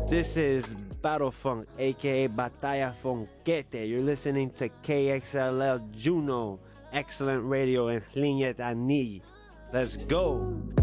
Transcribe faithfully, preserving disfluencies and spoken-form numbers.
This is Battle Funk, aka Batalla Funkete. You're listening to K X L L Juno, excellent radio in Linyet Ani. Let's go!